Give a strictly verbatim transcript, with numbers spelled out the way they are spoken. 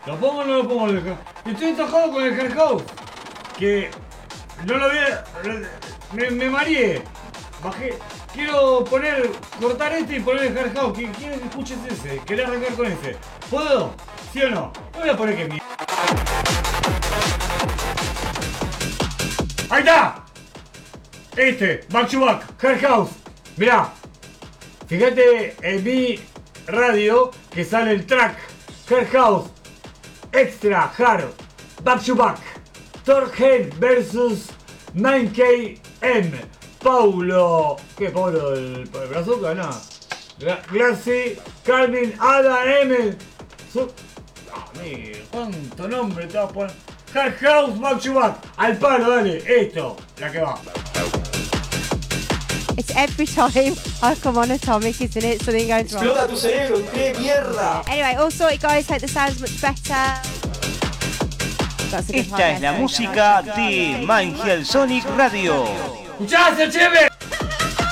¿Lo pongo o no lo pongo? Estoy enojado con el Hard House. Que no lo vi. Me, me mareé. Bajé. Quiero poner. Cortar este y poner el Hard House. ¿Quién que escuches ese? ¿Querés arrancar con ese? ¿Puedo? ¿Sí o no? No voy a poner que mierda. ¡Ahí está! Este, Back to Back, Hard House. Mirá. Fíjate en mi radio que sale el track Hard House Extra Hard Back to Back Torhead versus nueve K M Paulo. ¿Qué Paulo? ¿El, el Brazuca? No. Gra Glassy, Carmen, Ada, M. Su oh, mira, cuánto nombre te vas a poner. Hard House Back to Back. Al palo, dale. Esto, la que va. It's every time I come on Atomic, isn't it? Something goes wrong. Explota tu cerebro, qué mierda. Anyway, all sorted, guys. Hope the sound's much better. Esta es la música de Mangel Sonic Radio. ¡Escuchás, el chévere!